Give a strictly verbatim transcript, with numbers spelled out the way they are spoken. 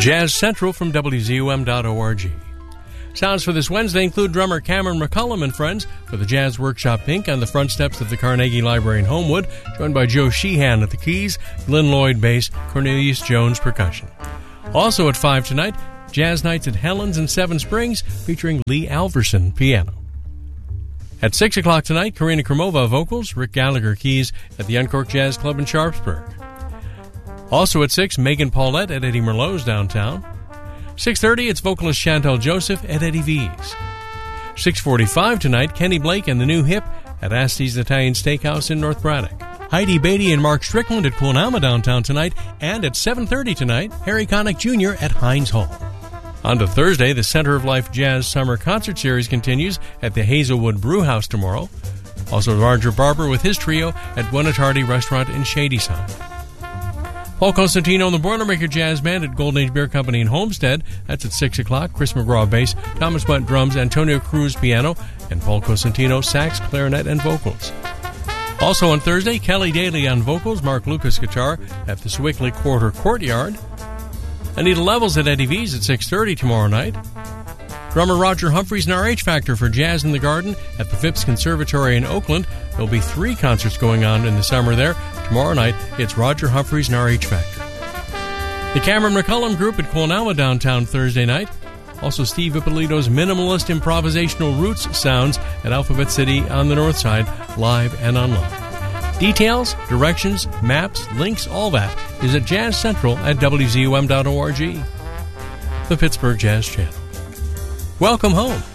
Jazz Central from W Z U M dot org. Sounds for this Wednesday include drummer Cameron McCullum and friends for the Jazz Workshop Pink on the front steps of the Carnegie Library in Homewood, joined by Joe Sheehan at the keys, Glenn Lloyd bass, Cornelius Jones percussion. Also at five tonight, Jazz Nights at Helen's in Seven Springs featuring Lee Alverson piano. At six o'clock tonight, Karina Kromova vocals, Rick Gallagher keys at the Uncorked Jazz Club in Sharpsburg. Also at six, Megan Paulette at Eddie Merlot's downtown. six thirty, it's vocalist Chantal Joseph at Eddie V's. six forty-five tonight, Kenny Blake and the New Hip at Asti's Italian Steakhouse in North Braddock. Heidi Beatty and Mark Strickland at Quilnama downtown tonight. And at seven thirty tonight, Harry Connick Junior at Heinz Hall. On to Thursday, the Center of Life Jazz Summer Concert Series continues at the Hazelwood Brew House tomorrow. Also, Roger Barber with his trio at Buonatardi Restaurant in Shadyside. Paul Costantino and the Boilermaker Jazz Band at Golden Age Beer Company in Homestead. That's at six o'clock. Chris McGraw bass, Thomas Bunt drums, Antonio Cruz piano, and Paul Costantino sax, clarinet, and vocals. Also on Thursday, Kelly Daly on vocals, Mark Lucas guitar at the Swickley Quarter Courtyard. Anita Levels at Eddie V's at six thirty tomorrow night. Drummer Roger Humphreys and R H Factor for Jazz in the Garden at the Phipps Conservatory in Oakland. There'll be three concerts going on in the summer there. Tomorrow night, it's Roger Humphreys and R H Factor. The Cameron McCullum Group at Quilnama downtown Thursday night. Also Steve Ippolito's Minimalist Improvisational Roots Sounds at Alphabet City on the north side, live and online. Details, directions, maps, links, all that is at Jazz Central at W Z U M dot org. The Pittsburgh Jazz Channel. Welcome home.